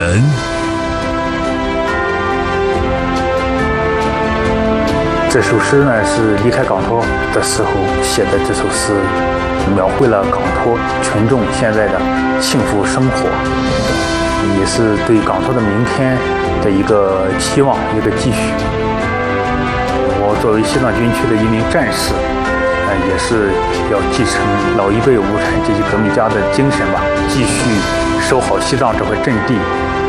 这首诗呢是离开港托的时候写的，这首诗描绘了港托群众现在的幸福生活，也是对港托的明天的一个期望，一个继续。我作为西藏军区的一名战士，也是要继承老一辈无产阶级革命家的精神吧，继续守好西藏这块阵地，